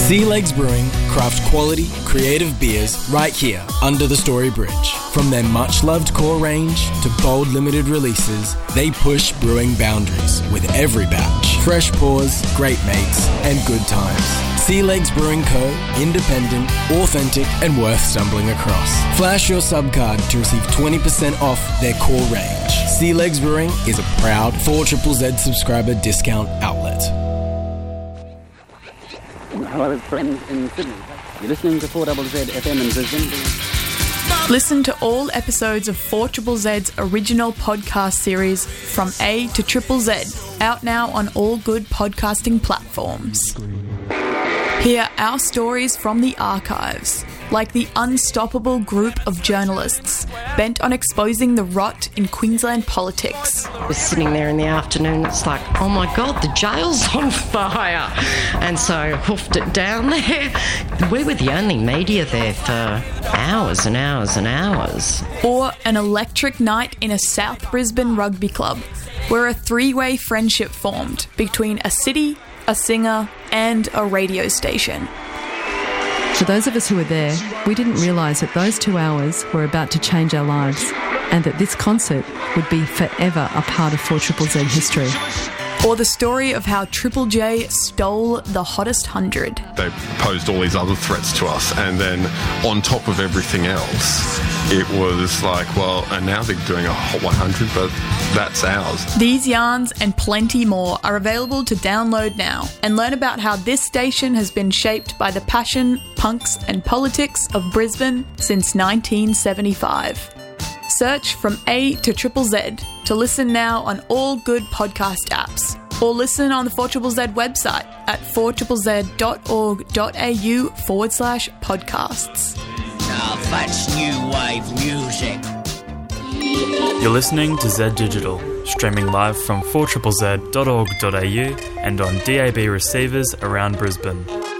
Sea Legs Brewing craft quality, creative beers right here under the Story Bridge. From their much-loved core range to bold limited releases, they push brewing boundaries with every batch. Fresh pours, great mates, and good times. Sea Legs Brewing Co. Independent, authentic, and worth stumbling across. Flash your subcard to receive 20% off their core range. Sea Legs Brewing is a proud 4ZZZ subscriber discount outlet. Hello, friends in Sydney. You're listening to 4ZZZ FM in Brisbane. Listen to all episodes of 4ZZZ's original podcast series From A to Triple Z, out now on all good podcasting platforms. Hear our stories from the archives, like the unstoppable group of journalists bent on exposing the rot in Queensland politics. I was sitting there in the afternoon, it's like, oh my God, the jail's on fire. And so hoofed it down there. We were the only media there for hours and hours and hours. Or an electric night in a South Brisbane rugby club, where a three-way friendship formed between a city, a singer, and a radio station. For those of us who were there, we didn't realise that those 2 hours were about to change our lives and that this concert would be forever a part of 4ZZZ history. Or the story of how Triple J stole the hottest 100. They posed all these other threats to us, and then on top of everything else, it was like, well, and now they're doing a Hot 100, but that's ours. These yarns and plenty more are available to download now, and learn about how this station has been shaped by the passion, punks and politics of Brisbane since 1975. Search From A to Triple Z to listen now on all good podcast apps, or listen on the 4ZZZ website at 4ZZZ.org.au/podcasts. Now that's new wave music. You're listening to Z Digital, streaming live from 4ZZZ.org.au and on DAB receivers around Brisbane.